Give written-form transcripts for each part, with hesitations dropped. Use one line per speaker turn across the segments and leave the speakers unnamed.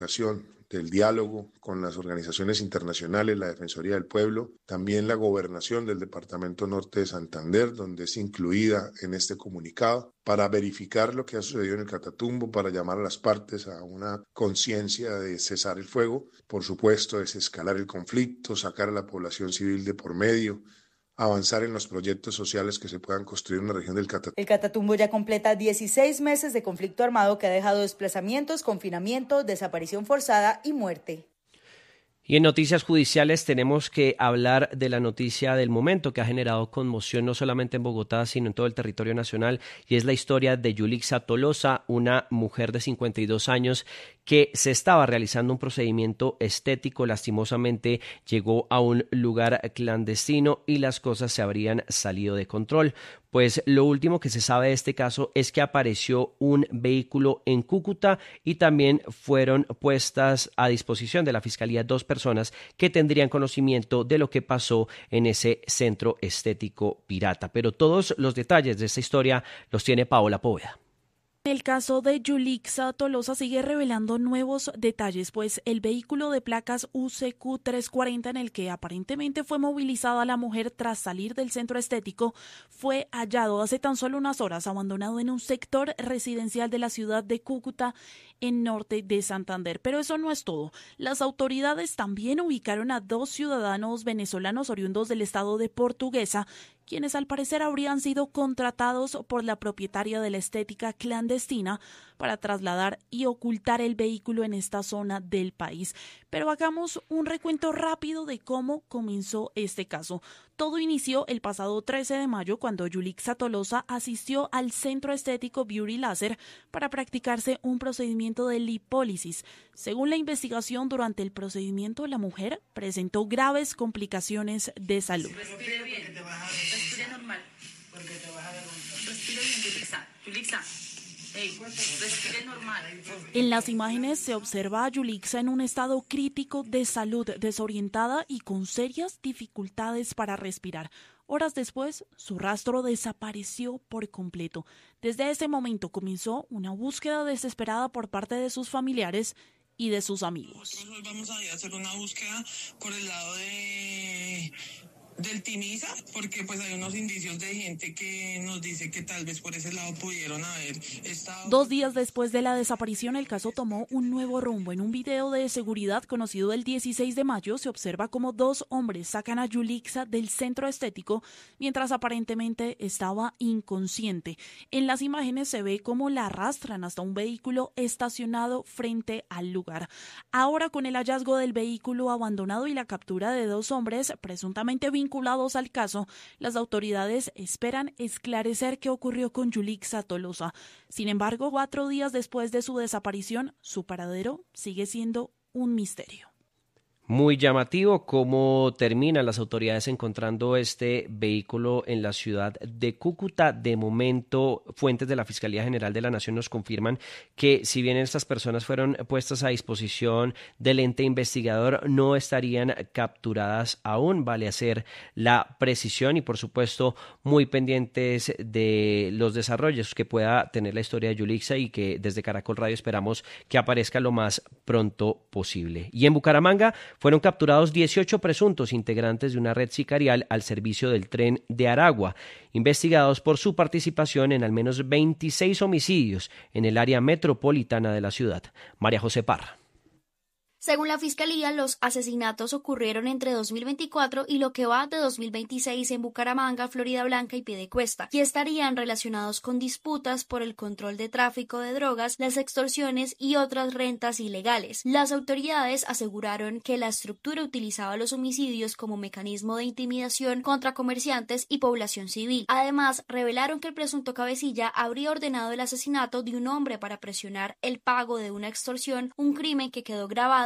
del diálogo con las organizaciones internacionales, la Defensoría del Pueblo, también la Gobernación del Departamento Norte de Santander, donde es incluida en este comunicado, para verificar lo que ha sucedido en el Catatumbo, para llamar a las partes a una conciencia de cesar el fuego, por supuesto, desescalar el conflicto, sacar a la población civil de por medio, avanzar en los proyectos sociales que se puedan construir en la región del Catatumbo.
El Catatumbo ya completa 16 meses de conflicto armado que ha dejado desplazamientos, confinamiento, desaparición forzada y muerte.
Y en noticias judiciales tenemos que hablar de la noticia del momento que ha generado conmoción no solamente en Bogotá, sino en todo el territorio nacional, y es la historia de Yulixa Tolosa, una mujer de 52 años que se estaba realizando un procedimiento estético. Lastimosamente llegó a un lugar clandestino y las cosas se habrían salido de control. Pues lo último que se sabe de este caso es que apareció un vehículo en Cúcuta y también fueron puestas a disposición de la Fiscalía 2 personas que tendrían conocimiento de lo que pasó en ese centro estético pirata. Pero todos los detalles de esta historia los tiene Paola Poveda.
El caso de Yulixa Tolosa sigue revelando nuevos detalles, pues el vehículo de placas UCQ 340 en el que aparentemente fue movilizada la mujer tras salir del centro estético fue hallado hace tan solo unas horas abandonado en un sector residencial de la ciudad de Cúcuta, en norte de Santander. Pero eso no es todo. Las autoridades también ubicaron a 2 ciudadanos venezolanos oriundos del estado de Portuguesa, quienes al parecer habrían sido contratados por la propietaria de la estética clandestina para trasladar y ocultar el vehículo en esta zona del país. Pero hagamos un recuento rápido de cómo comenzó este caso. Todo inició el pasado 13 de mayo cuando Yulixa Tolosa asistió al centro estético Beauty Laser para practicarse un procedimiento de lipólisis. Según la investigación, durante el procedimiento la mujer presentó graves complicaciones de salud.
Respire bien, respire normal. Respire bien, Yulixa. Respire normal.
En las imágenes se observa a Yulixa en un estado crítico de salud, desorientada y con serias dificultades para respirar. Horas después, su rastro desapareció por completo. Desde ese momento comenzó una búsqueda desesperada por parte de sus familiares y de sus amigos.
Nosotros vamos a hacer una búsqueda por el lado del Tiniza, porque pues hay unos indicios de gente que nos dice que tal vez por ese lado pudieron haber estado.
2 días después de la desaparición, el caso tomó un nuevo rumbo. En un video de seguridad conocido el 16 de mayo, se observa cómo 2 hombres sacan a Yulixa del centro estético mientras aparentemente estaba inconsciente. En las imágenes se ve cómo la arrastran hasta un vehículo estacionado frente al lugar. Ahora, con el hallazgo del vehículo abandonado y la captura de 2 hombres presuntamente vinculados al caso, las autoridades esperan esclarecer qué ocurrió con Yulixa Tolosa. Sin embargo, 4 días después de su desaparición, su paradero sigue siendo un misterio.
Muy llamativo cómo terminan las autoridades encontrando este vehículo en la ciudad de Cúcuta. De momento, fuentes de la Fiscalía General de la Nación nos confirman que si bien estas personas fueron puestas a disposición del ente investigador, no estarían capturadas aún. Vale hacer la precisión y, por supuesto, muy pendientes de los desarrollos que pueda tener la historia de Yulixa y que desde Caracol Radio esperamos que aparezca lo más pronto posible. Y en Bucaramanga fueron capturados 18 presuntos integrantes de una red sicarial al servicio del tren de Aragua, investigados por su participación en al menos 26 homicidios en el área metropolitana de la ciudad. María José Parra.
Según la Fiscalía, los asesinatos ocurrieron entre 2024 y lo que va de 2026 en Bucaramanga, Florida Blanca y Piedecuesta, y estarían relacionados con disputas por el control de tráfico de drogas, las extorsiones y otras rentas ilegales. Las autoridades aseguraron que la estructura utilizaba los homicidios como mecanismo de intimidación contra comerciantes y población civil. Además, revelaron que el presunto cabecilla habría ordenado el asesinato de un hombre para presionar el pago de una extorsión, un crimen que quedó grabado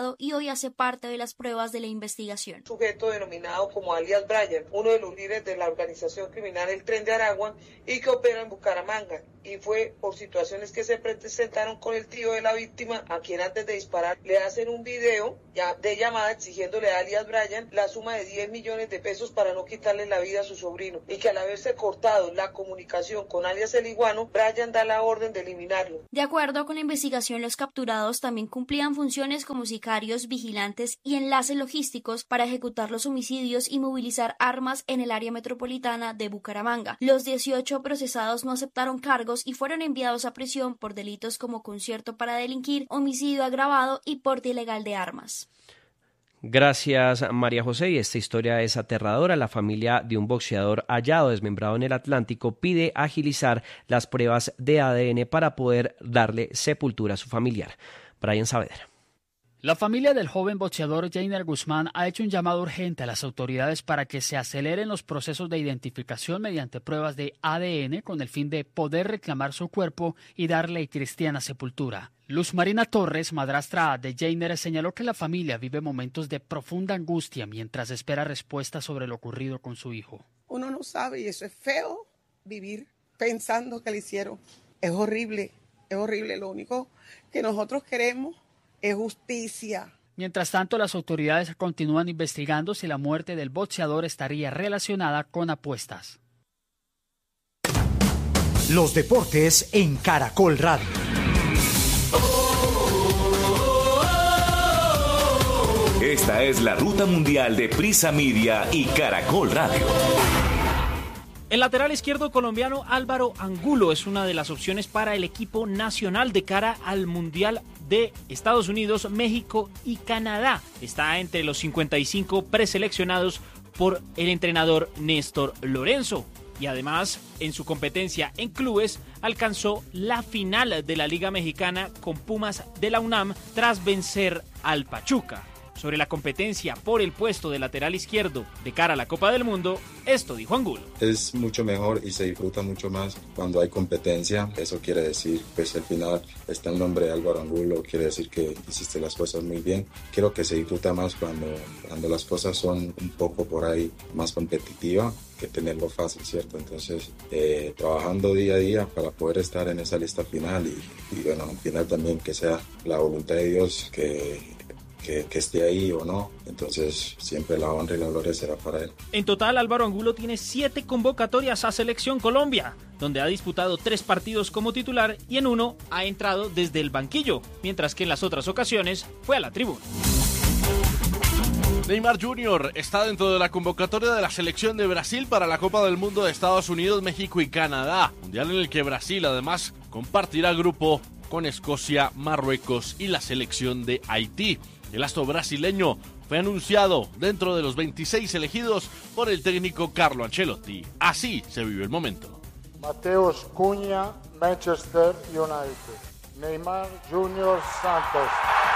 capturado y hoy hace parte de las pruebas de la investigación.
Un sujeto denominado como alias Brian, uno de los líderes de la organización criminal El Tren de Aragua y que opera en Bucaramanga. Y fue por situaciones que se presentaron con el tío de la víctima, a quien antes de disparar le hacen un video de llamada exigiéndole a alias Brian la suma de 10 millones de pesos para no quitarle la vida a su sobrino. Y que al haberse cortado la comunicación con alias El Iguano, Brian da la orden de eliminarlo.
De acuerdo con la investigación, los capturados también cumplían funciones como sicarios, vigilantes y enlaces logísticos para ejecutar los homicidios y movilizar armas en el área metropolitana de Bucaramanga. Los 18 procesados no aceptaron cargos y fueron enviados a prisión por delitos como concierto para delinquir, homicidio agravado y porte ilegal de armas.
Gracias, María José. Y esta historia es aterradora. La familia de un boxeador hallado desmembrado en el Atlántico pide agilizar las pruebas de ADN para poder darle sepultura a su familiar. Brian Saavedra.
La familia del joven boxeador Jainer Guzmán ha hecho un llamado urgente a las autoridades para que se aceleren los procesos de identificación mediante pruebas de ADN con el fin de poder reclamar su cuerpo y darle cristiana sepultura. Luz Marina Torres, madrastra de Jainer, señaló que la familia vive momentos de profunda angustia mientras espera respuestas sobre lo ocurrido con su hijo.
Uno no sabe y eso es feo, vivir pensando que le hicieron. Es horrible, lo único que nosotros queremos es justicia.
Mientras tanto, las autoridades continúan investigando si la muerte del boxeador estaría relacionada con apuestas.
Los deportes en Caracol Radio.
Esta es la ruta mundial de Prisa Media y Caracol Radio.
El lateral izquierdo colombiano Álvaro Angulo es una de las opciones para el equipo nacional de cara al Mundial de Estados Unidos, México y Canadá. Está entre los 55 preseleccionados por el entrenador Néstor Lorenzo. Y además, en su competencia en clubes, alcanzó la final de la Liga Mexicana con Pumas de la UNAM tras vencer al Pachuca. Sobre la competencia por el puesto de lateral izquierdo de cara a la Copa del Mundo, esto dijo Angulo.
Es mucho mejor y se disfruta mucho más cuando hay competencia. Eso quiere decir, pues al final está el nombre de Álvaro Angulo, quiere decir que hiciste las cosas muy bien. Creo que se disfruta más cuando las cosas son un poco por ahí más competitivas que tenerlo fácil, ¿cierto? Entonces, trabajando día a día para poder estar en esa lista final y bueno, al final también que sea la voluntad de Dios que esté ahí o no, entonces siempre la honra y la gloria será para él.
En total, Álvaro Angulo tiene 7 convocatorias a Selección Colombia, donde ha disputado 3 partidos como titular y en uno ha entrado desde el banquillo, mientras que en las otras ocasiones fue a la tribuna.
Neymar Jr. está dentro de la convocatoria de la selección de Brasil para la Copa del Mundo de Estados Unidos, México y Canadá, mundial en el que Brasil además compartirá grupo con Escocia, Marruecos y la selección de Haití. El astro brasileño fue anunciado dentro de los 26 elegidos por el técnico Carlo Ancelotti. Así se vive el momento.
Mateus Cunha, Manchester United. Neymar Jr. Santos.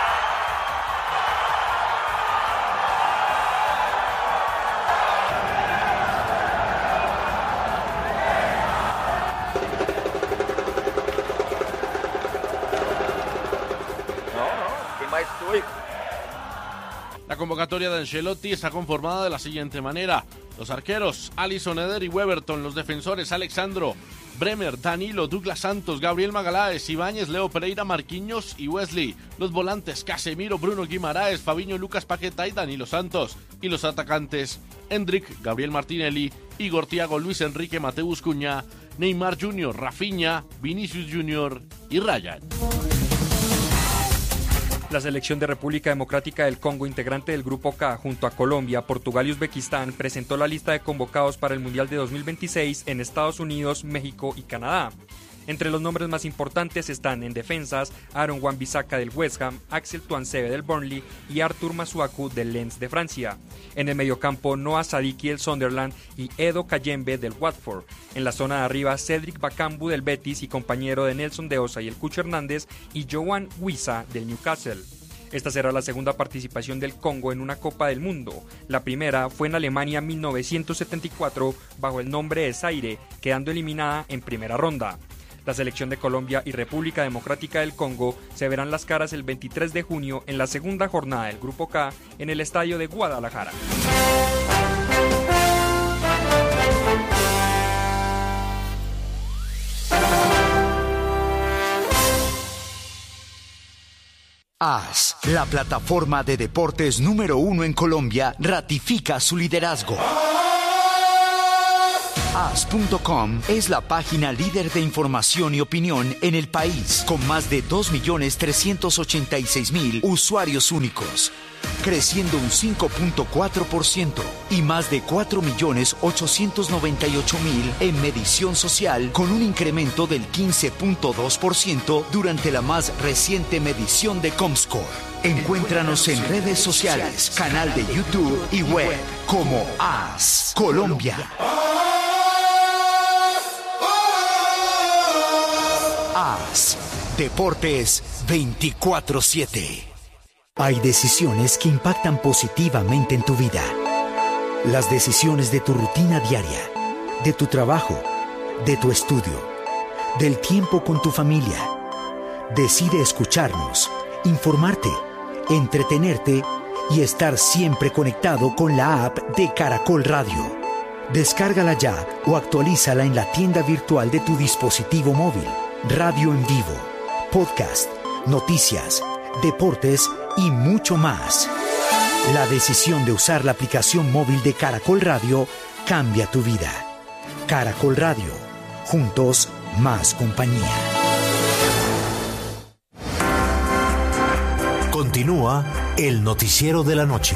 La convocatoria de Ancelotti está conformada de la siguiente manera: los arqueros Alisson, Eder y Weberton, los defensores Alexandro, Bremer, Danilo, Douglas Santos, Gabriel Magaláes, Ibáñez, Leo Pereira, Marquinhos y Wesley, los volantes Casemiro, Bruno Guimaraes, Fabinho, Lucas Paquetá y Danilo Santos, y los atacantes Endrick, Gabriel Martinelli, Igor Thiago, Luis Enrique, Mateus Cunha, Neymar Jr., Rafinha, Vinicius Jr. y Ryan.
La selección de República Democrática del Congo, integrante del Grupo K, junto a Colombia, Portugal y Uzbekistán, presentó la lista de convocados para el Mundial de 2026 en Estados Unidos, México y Canadá. Entre los nombres más importantes están en defensas Aaron Wan-Bissaka del West Ham, Axel Tuanzebe del Burnley y Arthur Masuaku del Lens de Francia. En el mediocampo Noah Sadiki del Sunderland y Edo Kayembe del Watford. En la zona de arriba Cedric Bakambu del Betis y compañero de Nelson de Osa y el Cucho Hernández y Johan Wissa del Newcastle. Esta será la segunda participación del Congo en una Copa del Mundo. La primera fue en Alemania 1974 bajo el nombre de Zaire, quedando eliminada en primera ronda. La selección de Colombia y República Democrática del Congo se verán las caras el 23 de junio en la segunda jornada del Grupo K en el estadio de Guadalajara.
AS, la plataforma de deportes número 1 en Colombia, ratifica su liderazgo. AS.com es la página líder de información y opinión en el país, con más de 2.386.000 usuarios únicos, creciendo un 5.4% y más de 4.898.000 en medición social, con un incremento del 15.2% durante la más reciente medición de Comscore. Encuéntranos en redes sociales, canal de YouTube y web como AS Colombia. AS, Deportes 24/7. Hay decisiones que impactan positivamente en tu vida. Las decisiones de tu rutina diaria, de tu trabajo, de tu estudio, del tiempo con tu familia. Decide escucharnos, informarte, entretenerte y estar siempre conectado con la app de Caracol Radio. Descárgala ya o actualízala en la tienda virtual de tu dispositivo móvil. Radio en vivo, podcast, noticias, deportes y mucho más. La decisión de usar la aplicación móvil de Caracol Radio cambia tu vida. Caracol Radio, juntos más compañía.
Continúa el noticiero de la noche.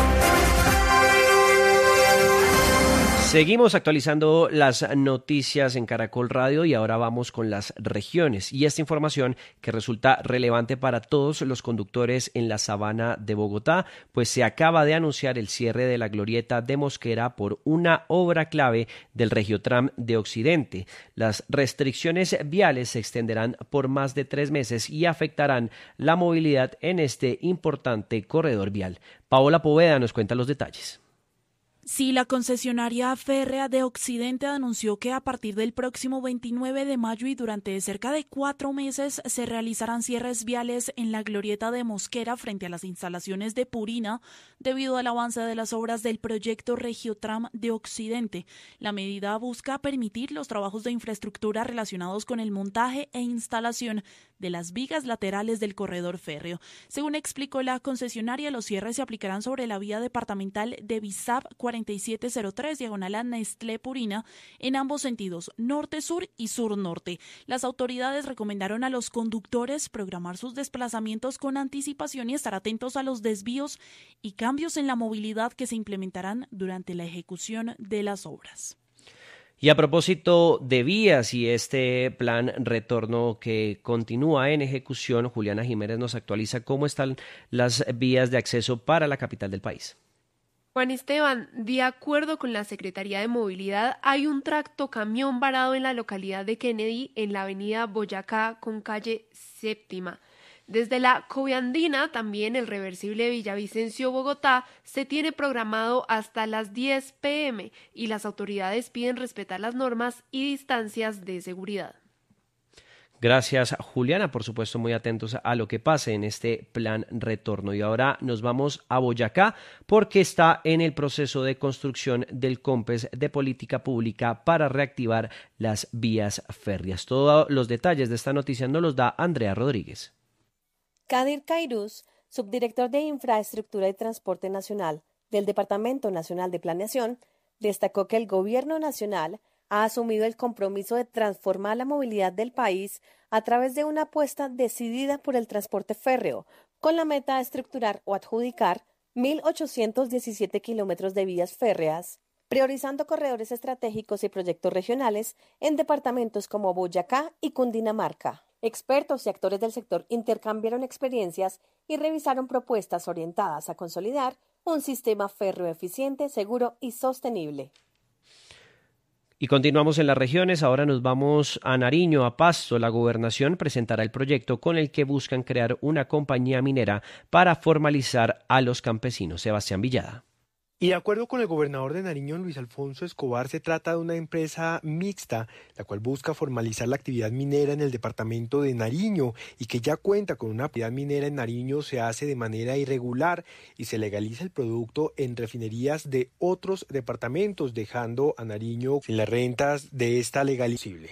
Seguimos actualizando las noticias en Caracol Radio y ahora vamos con las regiones y esta información que resulta relevante para todos los conductores en la sabana de Bogotá, pues se acaba de anunciar el cierre de la glorieta de Mosquera por una obra clave del Regiotram de Occidente. Las restricciones viales se extenderán por más de 3 meses y afectarán la movilidad en este importante corredor vial. Paola Poveda nos cuenta los detalles.
Sí, la concesionaria férrea de Occidente anunció que a partir del próximo 29 de mayo y durante cerca de 4 meses se realizarán cierres viales en la glorieta de Mosquera frente a las instalaciones de Purina debido al avance de las obras del proyecto Regiotram de Occidente. La medida busca permitir los trabajos de infraestructura relacionados con el montaje e instalación de las vigas laterales del corredor férreo. Según explicó la concesionaria, los cierres se aplicarán sobre la vía departamental de Bizap 4703, diagonal a Nestlé Purina, en ambos sentidos, norte-sur y sur-norte. Las autoridades recomendaron a los conductores programar sus desplazamientos con anticipación y estar atentos a los desvíos y cambios en la movilidad que se implementarán durante la ejecución de las obras.
Y a propósito de vías y este plan retorno que continúa en ejecución, Juliana Jiménez nos actualiza cómo están las vías de acceso para la capital del país.
Juan Esteban, de acuerdo con la Secretaría de Movilidad, hay un tractocamión varado en la localidad de Kennedy, en la avenida Boyacá con calle Séptima. Desde la Coviandina, también el reversible Villavicencio Bogotá se tiene programado hasta las 10 p.m. y las autoridades piden respetar las normas y distancias de seguridad.
Gracias, Juliana. Por supuesto, muy atentos a lo que pase en este plan retorno. Y ahora nos vamos a Boyacá porque está en el proceso de construcción del COMPES de política pública para reactivar las vías férreas. Todos los detalles de esta noticia nos los da Andrea Rodríguez.
Kadir Cairuz, subdirector de Infraestructura y Transporte Nacional del Departamento Nacional de Planeación, destacó que el Gobierno Nacional ha asumido el compromiso de transformar la movilidad del país a través de una apuesta decidida por el transporte férreo, con la meta de estructurar o adjudicar 1.817 kilómetros de vías férreas, priorizando corredores estratégicos y proyectos regionales en departamentos como Boyacá y Cundinamarca. Expertos y actores del sector intercambiaron experiencias y revisaron propuestas orientadas a consolidar un sistema férreo eficiente, seguro y sostenible.
Y continuamos en las regiones, ahora nos vamos a Nariño, a Pasto. La gobernación presentará el proyecto con el que buscan crear una compañía minera para formalizar a los campesinos. Sebastián Villada.
Y de acuerdo con el gobernador de Nariño, Luis Alfonso Escobar, se trata de una empresa mixta, la cual busca formalizar la actividad minera en el departamento de Nariño y que ya cuenta con una actividad minera en Nariño, se hace de manera irregular y se legaliza el producto en refinerías de otros departamentos, dejando a Nariño sin las rentas de esta legalización.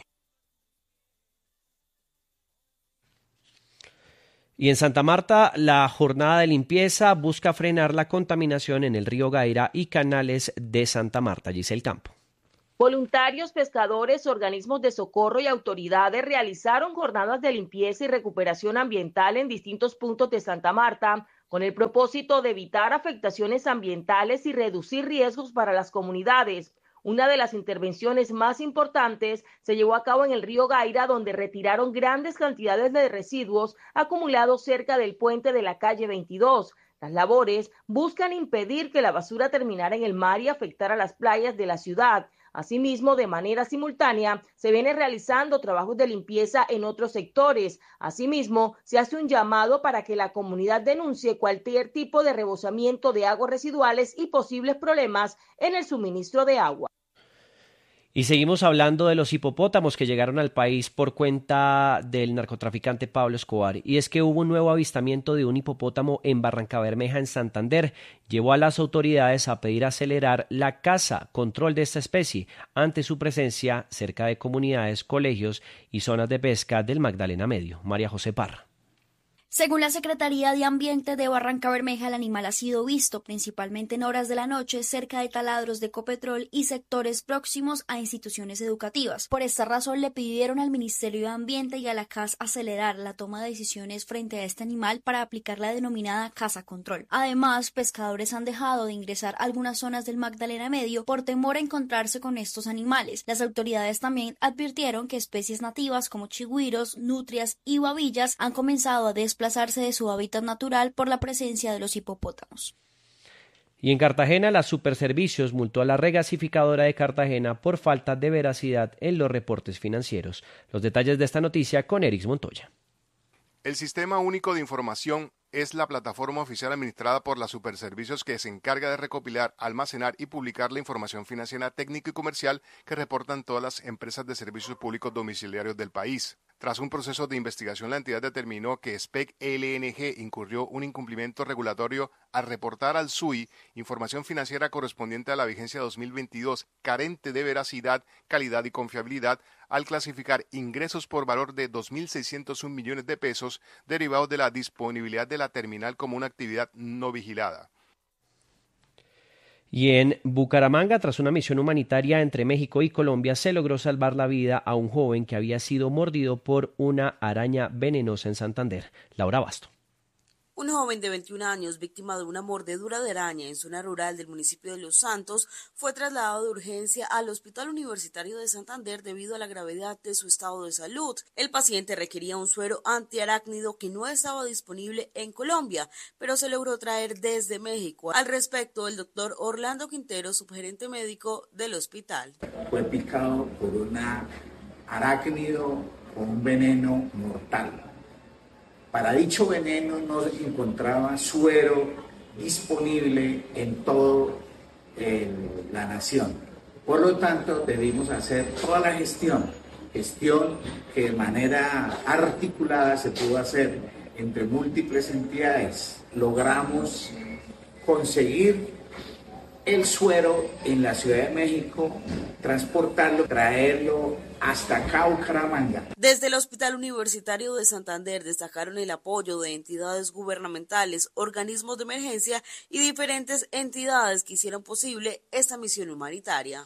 Y en Santa Marta, la jornada de limpieza busca frenar la contaminación en el río Gaira y canales de Santa Marta. Giselle Campo.
Voluntarios, pescadores, organismos de socorro y autoridades realizaron jornadas de limpieza y recuperación ambiental en distintos puntos de Santa Marta, con el propósito de evitar afectaciones ambientales y reducir riesgos para las comunidades. Una de las intervenciones más importantes se llevó a cabo en el río Gaira, donde retiraron grandes cantidades de residuos acumulados cerca del puente de la calle 22. Las labores buscan impedir que la basura terminara en el mar y afectara las playas de la ciudad. Asimismo, de manera simultánea, se vienen realizando trabajos de limpieza en otros sectores. Asimismo, se hace un llamado para que la comunidad denuncie cualquier tipo de rebosamiento de aguas residuales y posibles problemas en el suministro de agua.
Y seguimos hablando de los hipopótamos que llegaron al país por cuenta del narcotraficante Pablo Escobar. Y es que hubo un nuevo avistamiento de un hipopótamo en Barrancabermeja, en Santander. Llevó a las autoridades a pedir acelerar la caza, control de esta especie, ante su presencia cerca de comunidades, colegios y zonas de pesca del Magdalena Medio. María José Parra.
Según la Secretaría de Ambiente de Barrancabermeja, el animal ha sido visto principalmente en horas de la noche cerca de taladros de Ecopetrol y sectores próximos a instituciones educativas. Por esta razón le pidieron al Ministerio de Ambiente y a la CAS acelerar la toma de decisiones frente a este animal para aplicar la denominada caza control. Además, pescadores han dejado de ingresar a algunas zonas del Magdalena Medio por temor a encontrarse con estos animales. Las autoridades también advirtieron que especies nativas como chigüiros, nutrias y babillas han comenzado a desplazarse de su hábitat natural por la presencia de los hipopótamos.
Y en Cartagena, la Superservicios multó a la regasificadora de Cartagena por falta de veracidad en los reportes financieros. Los detalles de esta noticia con Erix Montoya.
El Sistema Único de Información es la plataforma oficial administrada por la Superservicios que se encarga de recopilar, almacenar y publicar la información financiera, técnica y comercial que reportan todas las empresas de servicios públicos domiciliarios del país. Tras un proceso de investigación, la entidad determinó que SPEC LNG incurrió un incumplimiento regulatorio al reportar al SUI información financiera correspondiente a la vigencia 2022, carente de veracidad, calidad y confiabilidad, al clasificar ingresos por valor de 2.601 millones de pesos derivados de la disponibilidad de la terminal como una actividad no vigilada.
Y en Bucaramanga, tras una misión humanitaria entre México y Colombia, se logró salvar la vida a un joven que había sido mordido por una araña venenosa en Santander. Laura Basto.
Un joven de 21 años, víctima de una mordedura de araña en zona rural del municipio de Los Santos, fue trasladado de urgencia al Hospital Universitario de Santander debido a la gravedad de su estado de salud. El paciente requería un suero antiarácnido que no estaba disponible en Colombia, pero se logró traer desde México. Al respecto, el doctor Orlando Quintero, subgerente médico del hospital.
Fue picado por un arácnido con un veneno mortal. Para dicho veneno no se encontraba suero disponible en toda la nación. Por lo tanto, debimos hacer toda la gestión que de manera articulada se pudo hacer entre múltiples entidades. Logramos conseguir el suero en la Ciudad de México, transportarlo, traerlo hasta acá, Bucaramanga.
Desde el Hospital Universitario de Santander destacaron el apoyo de entidades gubernamentales, organismos de emergencia y diferentes entidades que hicieron posible esta misión humanitaria.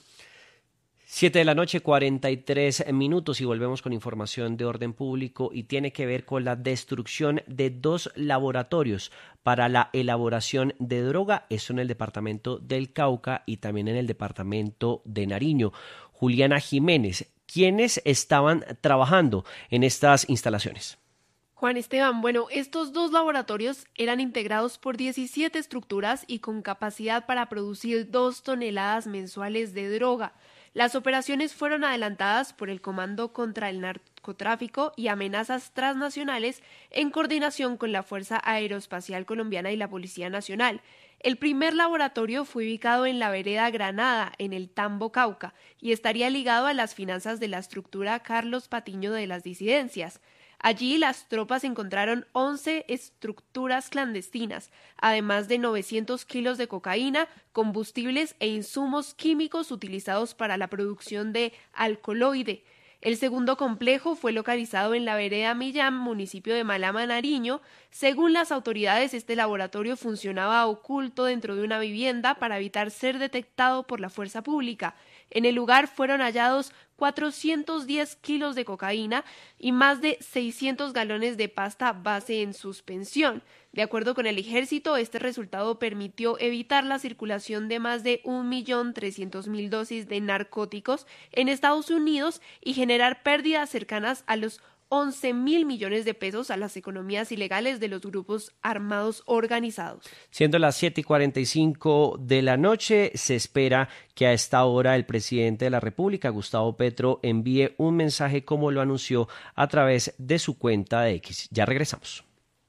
7:43 p.m. y volvemos con información de orden público y tiene que ver con la destrucción de 2 laboratorios para la elaboración de droga, eso en el departamento del Cauca y también en el departamento de Nariño. Juliana Jiménez, ¿quiénes estaban trabajando en estas instalaciones?
Juan Esteban, bueno, estos 2 laboratorios eran integrados por 17 estructuras y con capacidad para producir 2 toneladas mensuales de droga. Las operaciones fueron adelantadas por el Comando contra el Narcotráfico y Amenazas Transnacionales en coordinación con la Fuerza Aeroespacial Colombiana y la Policía Nacional. El primer laboratorio fue ubicado en la vereda Granada, en el Tambo, Cauca, y estaría ligado a las finanzas de la estructura Carlos Patiño de las disidencias. Allí las tropas encontraron 11 estructuras clandestinas, además de 900 kilos de cocaína, combustibles e insumos químicos utilizados para la producción de alcaloide. El segundo complejo fue localizado en la vereda Millán, municipio de Malama, Nariño. Según las autoridades, este laboratorio funcionaba oculto dentro de una vivienda para evitar ser detectado por la fuerza pública. En el lugar fueron hallados 410 kilos de cocaína y más de 600 galones de pasta base en suspensión. De acuerdo con el ejército, este resultado permitió evitar la circulación de más de 1.300.000 dosis de narcóticos en Estados Unidos y generar pérdidas cercanas a los 11.000 millones de pesos a las economías ilegales de los grupos armados organizados.
Siendo las 7:45 de la noche, se espera que a esta hora el presidente de la República, Gustavo Petro, envíe un mensaje como lo anunció a través de su cuenta de X. Ya regresamos.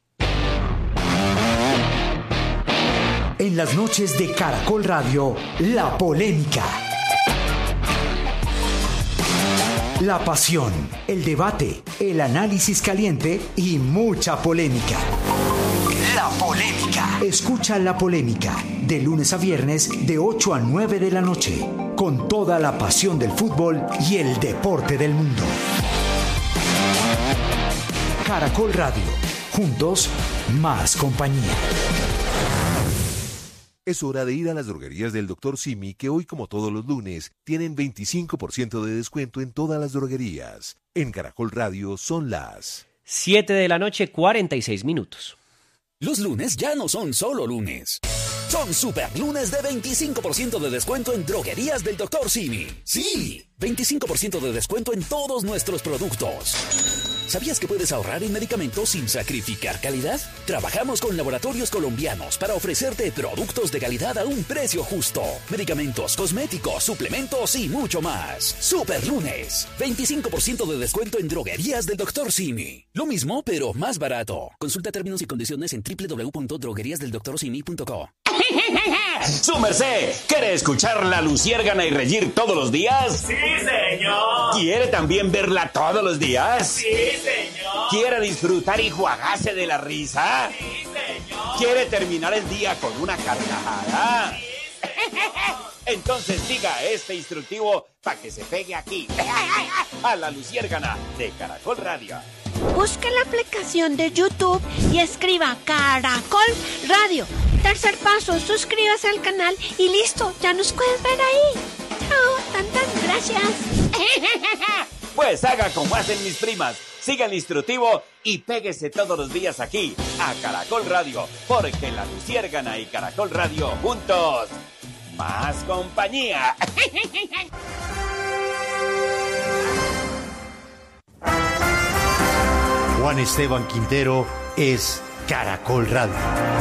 En las noches de Caracol Radio, la polémica. La pasión, el debate, el análisis caliente y mucha polémica. La polémica. Escucha La Polémica de lunes a viernes de 8 a 9 de la noche con toda la pasión del fútbol y el deporte del mundo. Caracol Radio. Juntos, más compañía.
Es hora de ir a las droguerías del Dr. Simi, que hoy, como todos los lunes, tienen 25% de descuento en todas las droguerías. En Caracol Radio son las
7 de la noche, 46 minutos.
Los lunes ya no son solo lunes. Son super lunes de 25% de descuento en droguerías del Dr. Simi. Sí, 25% de descuento en todos nuestros productos. ¿Sabías que puedes ahorrar en medicamentos sin sacrificar calidad? Trabajamos con laboratorios colombianos para ofrecerte productos de calidad a un precio justo. Medicamentos, cosméticos, suplementos y mucho más. Super lunes, 25% de descuento en droguerías del Dr. Simi. Lo mismo, pero más barato. Consulta términos y condiciones en www.drogueriasdeldoctorsimi.co.
¡Su merced! ¿Quiere escuchar la Luciérgana y reír todos los días?
¡Sí, señor!
¿Quiere también verla todos los días?
¡Sí, señor!
¿Quiere disfrutar y juagarse de la risa?
¡Sí, señor!
¿Quiere terminar el día con una carcajada?
¡Sí, señor!
Entonces siga este instructivo para que se pegue aquí, a la Luciérgana de Caracol Radio.
Busca la aplicación de YouTube y escriba Caracol Radio. Tercer paso, suscríbase al canal y listo, ya nos puedes ver ahí. Chao, tantas gracias.
Pues haga como hacen mis primas, siga el instructivo y péguese todos los días aquí, a Caracol Radio, porque la Luciérgana y Caracol Radio juntos, más compañía.
Juan Esteban Quintero es Caracol Radio.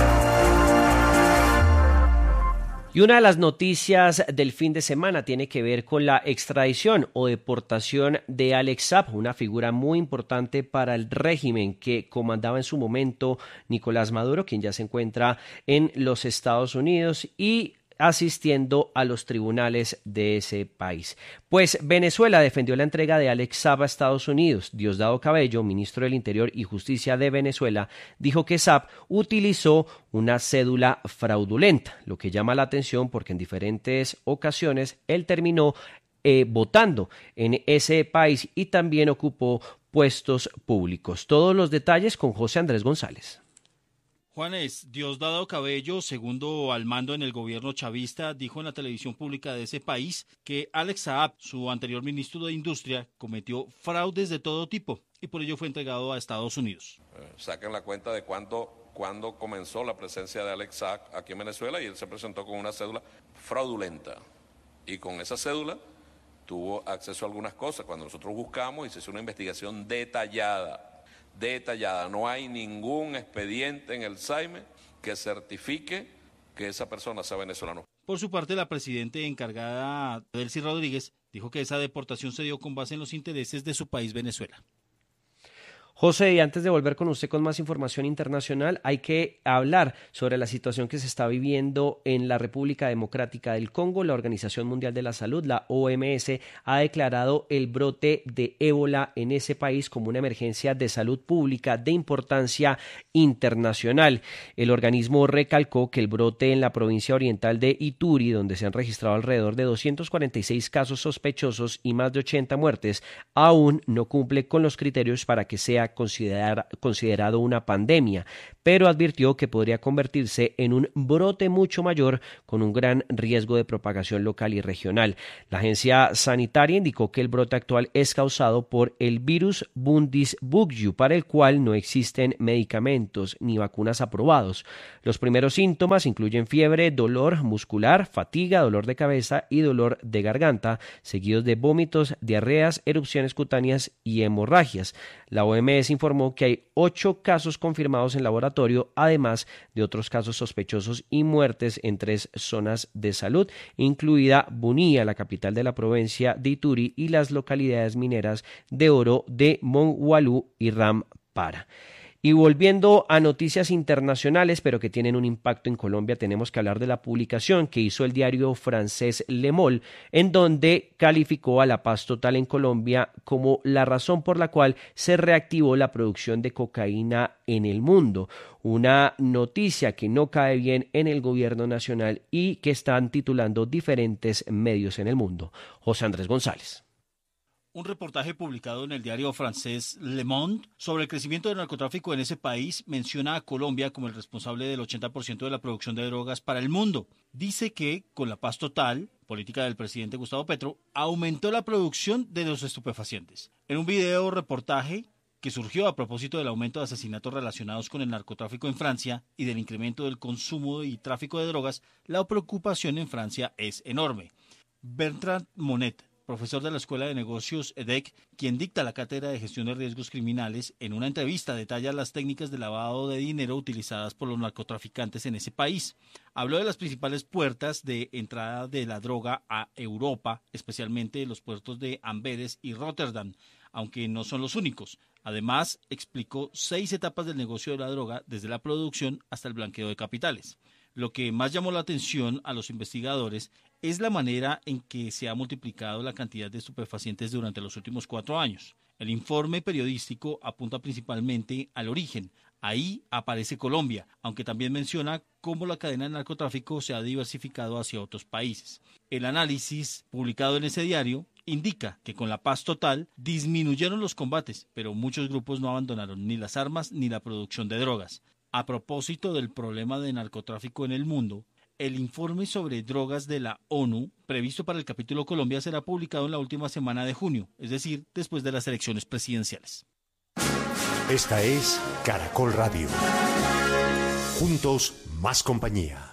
Y una de las noticias del fin de semana tiene que ver con la extradición o deportación de Alex Saab, una figura muy importante para el régimen que comandaba en su momento Nicolás Maduro, quien ya se encuentra en los Estados Unidos y asistiendo a los tribunales de ese país. Pues Venezuela defendió la entrega de Alex Saab a Estados Unidos. Diosdado Cabello, ministro del Interior y Justicia de Venezuela, dijo que Saab utilizó una cédula fraudulenta, lo que llama la atención porque en diferentes ocasiones él terminó votando en ese país y también ocupó puestos públicos. Todos los detalles con José Andrés González.
Juanes, Diosdado Cabello, segundo al mando en el gobierno chavista, dijo en la televisión pública de ese país que Alex Saab, su anterior ministro de Industria, cometió fraudes de todo tipo y por ello fue entregado a Estados Unidos.
Saquen la cuenta de cuándo comenzó la presencia de Alex Saab aquí en Venezuela y él se presentó con una cédula fraudulenta y con esa cédula tuvo acceso a algunas cosas. Cuando nosotros buscamos y se hizo una investigación detallada, no hay ningún expediente en el SAIME que certifique que esa persona sea venezolano.
Por su parte, la presidenta encargada, Delcy Rodríguez, dijo que esa deportación se dio con base en los intereses de su país, Venezuela.
José, y antes de volver con usted con más información internacional, hay que hablar sobre la situación que se está viviendo en la República Democrática del Congo. La Organización Mundial de la Salud, la OMS, ha declarado el brote de ébola en ese país como una emergencia de salud pública de importancia internacional. El organismo recalcó que el brote en la provincia oriental de Ituri, donde se han registrado alrededor de 246 casos sospechosos y más de 80 muertes, aún no cumple con los criterios para que sea considerado una pandemia, pero advirtió que podría convertirse en un brote mucho mayor con un gran riesgo de propagación local y regional. La agencia sanitaria indicó que el brote actual es causado por el virus Bundibugyo, para el cual no existen medicamentos ni vacunas aprobados. Los primeros síntomas incluyen fiebre, dolor muscular, fatiga, dolor de cabeza y dolor de garganta, seguidos de vómitos, diarreas, erupciones cutáneas y hemorragias. La OMS informó que hay 8 casos confirmados en laboratorio, además de otros casos sospechosos y muertes en 3 zonas de salud, incluida Bunia, la capital de la provincia de Ituri, y las localidades mineras de oro de Mongualú y Rampara. Y volviendo a noticias internacionales, pero que tienen un impacto en Colombia, tenemos que hablar de la publicación que hizo el diario francés Le Monde, en donde calificó a la paz total en Colombia como la razón por la cual se reactivó la producción de cocaína en el mundo. Una noticia que no cae bien en el gobierno nacional y que están titulando diferentes medios en el mundo. José Andrés González.
Un reportaje publicado en el diario francés Le Monde sobre el crecimiento del narcotráfico en ese país menciona a Colombia como el responsable del 80% de la producción de drogas para el mundo. Dice que, con la paz total, política del presidente Gustavo Petro, aumentó la producción de los estupefacientes. En un video reportaje que surgió a propósito del aumento de asesinatos relacionados con el narcotráfico en Francia y del incremento del consumo y tráfico de drogas, la preocupación en Francia es enorme. Bertrand Monet, profesor de la Escuela de Negocios EDEC, quien dicta la cátedra de gestión de riesgos criminales, en una entrevista detalla las técnicas de lavado de dinero utilizadas por los narcotraficantes en ese país. Habló de las principales puertas de entrada de la droga a Europa, especialmente los puertos de Amberes y Rotterdam, aunque no son los únicos. Además, explicó 6 etapas del negocio de la droga, desde la producción hasta el blanqueo de capitales. Lo que más llamó la atención a los investigadores es la manera en que se ha multiplicado la cantidad de estupefacientes durante los últimos 4 años. El informe periodístico apunta principalmente al origen. Ahí aparece Colombia, aunque también menciona cómo la cadena de narcotráfico se ha diversificado hacia otros países. El análisis publicado en ese diario indica que con la paz total disminuyeron los combates, pero muchos grupos no abandonaron ni las armas ni la producción de drogas. A propósito del problema de narcotráfico en el mundo, el informe sobre drogas de la ONU, previsto para el capítulo Colombia, será publicado en la última semana de junio, es decir, después de las elecciones presidenciales.
Esta es Caracol Radio. Juntos, más compañía.